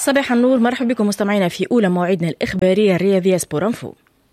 صباح النور، مرحبا بكم مستمعينا في أولى مواعيدنا الإخبارية الرياضية سبور انفو.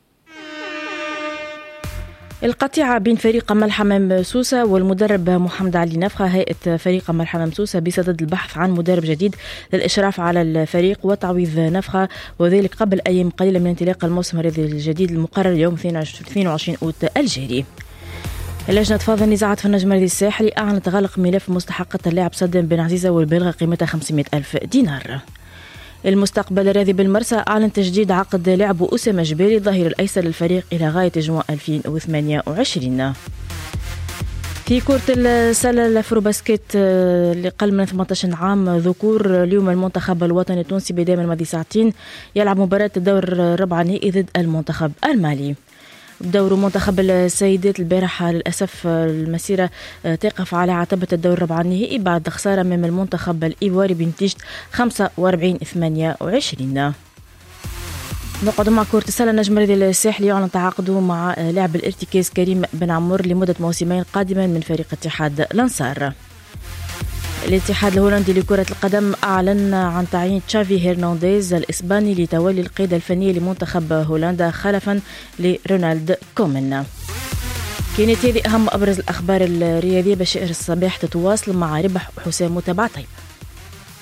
القطيعة بين فريق قمل حمام سوسة والمدرب محمد علي نفخة. هيئة فريق قمل حمام سوسة بصدد البحث عن مدرب جديد للإشراف على الفريق وتعويض نفخة، وذلك قبل أيام قليلة من انطلاق الموسم الرياضي الجديد المقرر اليوم 22 أوت الجاري. اللجنة تفاضل النزاعات في النجم الرياضي الساحلي أعلنت غلق ملف مستحقات اللاعب صدام بن عزيزة والبالغة قيمتها 500 ألف دينار. المستقبل الرياضي بالمرسى أعلن تجديد عقد لعب أسامة جبالي الظهير الأيسر للفريق إلى غاية جوان 2028. في كرة السلة الافروباسكيت لأقل من 18 عام ذكور، اليوم المنتخب الوطني التونسي بداية من ماضي ساعتين يلعب مباراة الدور الربع النهائي ضد المنتخب المالي. بدور منتخب السيدات البارحة للأسف المسيرة تقف على عتبة الدور الربع النهائي بعد خسارة أمام المنتخب الإيواري بنتيجة 45-28. نقعد مع كرة السلة. النجم الرياضي الساحلي يعلن تعاقده مع لاعب الارتكاز كريم بن عمر لمدة موسمين قادما من فريق اتحاد الأنصار. الاتحاد الهولندي لكرة القدم أعلن عن تعيين تشافي هرنانديز الإسباني لتولي القيادة الفنية لمنتخب هولندا خلفا لرونالد كومان. كانت هذه أهم أبرز الأخبار الرياضية. بشائر الصباح تتواصل مع ربح حسام متابعتين.